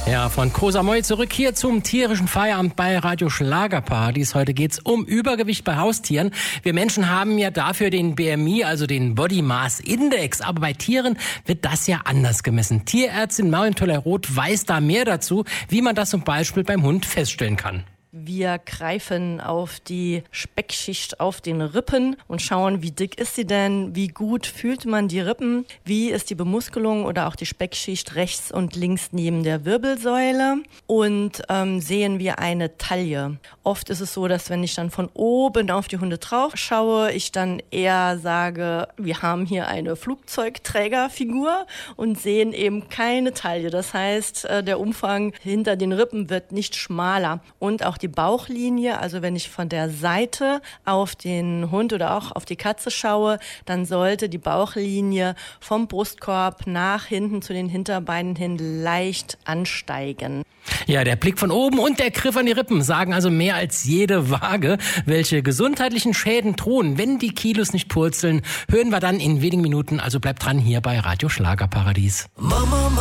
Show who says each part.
Speaker 1: Ja, von Koh Samui zurück hier zum tierischen Feierabend bei Radio Schlagerparadies. Heute geht's um Übergewicht bei Haustieren. Wir Menschen haben ja dafür den BMI, also den Body Mass Index. Aber bei Tieren wird das ja anders gemessen. Tierärztin Marion Toller-Roth weiß da mehr dazu, wie man das zum Beispiel beim Hund feststellen kann.
Speaker 2: Wir greifen auf die Speckschicht auf den Rippen und schauen, wie dick ist sie denn, wie gut fühlt man die Rippen, wie ist die Bemuskelung oder auch die Speckschicht rechts und links neben der Wirbelsäule und sehen wir eine Taille. Oft ist es so, dass wenn ich dann von oben auf die Hunde drauf schaue, ich dann eher sage, wir haben hier eine Flugzeugträgerfigur und sehen eben keine Taille. Das heißt, der Umfang hinter den Rippen wird nicht schmaler und auch die Bauchlinie, also wenn ich von der Seite auf den Hund oder auch auf die Katze schaue, dann sollte die Bauchlinie vom Brustkorb nach hinten zu den Hinterbeinen hin leicht ansteigen.
Speaker 1: Ja, der Blick von oben und der Griff an die Rippen sagen also mehr als jede Waage. Welche gesundheitlichen Schäden drohen, wenn die Kilos nicht purzeln, hören wir dann in wenigen Minuten. Also bleibt dran hier bei Radio Schlagerparadies.